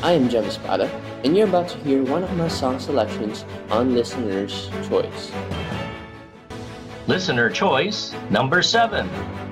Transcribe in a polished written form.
I am Jem Espada, and you're about to hear one of my song selections on Listener's Choice. Listener choice number 7.